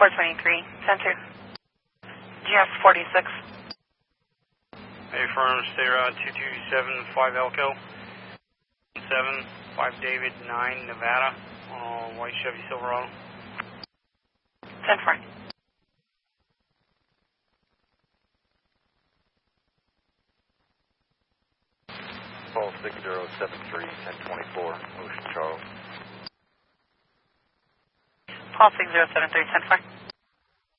423, center. GF 46. Hey, firm, stay around 2275 Elko. 5 David 9 Nevada. White Chevy Silverado. 10-4. Paul 6073, 1024, Ocean Charles. Paul 6073, 10-4.